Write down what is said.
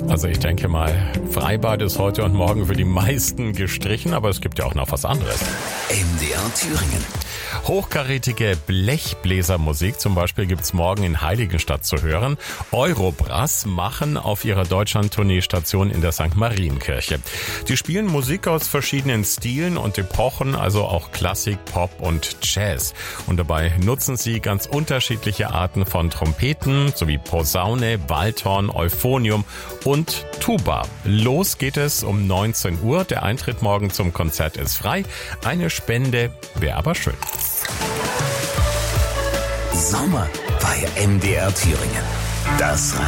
Also ich denke mal, Freibad ist heute und morgen für die meisten gestrichen, aber es gibt ja auch noch was anderes. MDR Thüringen. Hochkarätige Blechbläsermusik zum Beispiel gibt's morgen in Heiligenstadt zu hören. Eurobrass machen auf ihrer Deutschland-Tournee Station in der St. Marienkirche. Die spielen Musik aus verschiedenen Stilen und Epochen, also auch Klassik, Pop und Jazz. Und dabei nutzen sie ganz unterschiedliche Arten von Trompeten sowie Posaune, Waldhorn, Euphonium und Tuba. Los geht es um 19 Uhr. Der Eintritt morgen zum Konzert ist frei. Eine Spende wäre aber schön. Sommer bei MDR Thüringen. Das